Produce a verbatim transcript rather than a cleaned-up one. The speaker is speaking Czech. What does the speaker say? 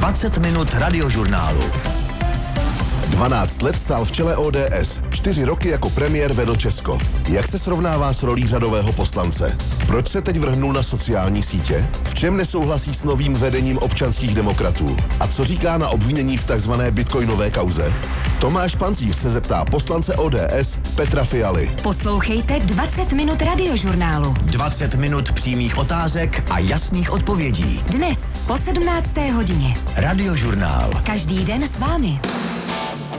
dvacet minut radiožurnálu. dvanáct let stál v čele O D S, čtyři roky jako premiér vedl Česko. Jak se srovnává s rolí řadového poslance? Proč se teď vrhnul na sociální sítě? V čem nesouhlasí s novým vedením občanských demokratů? A co říká na obvinění v takzvané bitcoinové kauze? Tomáš Pancíř se zeptá poslance O D S Petra Fialy. Poslouchejte dvacet minut radiožurnálu. dvacet minut přímých otázek a jasných odpovědí. Dnes po sedmnácté hodině. Radiožurnál. Každý den s vámi.